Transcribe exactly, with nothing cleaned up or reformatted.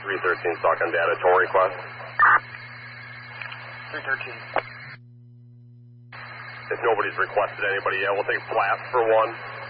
three thirteen, stock on data. Toll request. three thirteen. If nobody's requested anybody yet, we'll take flat for one.